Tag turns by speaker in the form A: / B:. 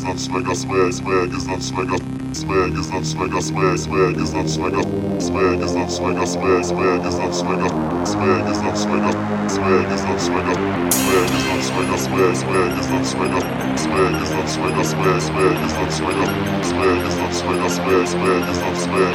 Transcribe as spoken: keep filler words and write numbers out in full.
A: is not swagger, swag, swag is not swagger, swag is not swagger, swag, swag is not swagger, swag is not swagger, swag, swag is not swagger, swag is not swagger, swag is not swagger, swag is not swagger, swag, swag is not swagger, swag is not swagger, swag, swag is not swagger, swag is not swagger, swag, swag is not swag.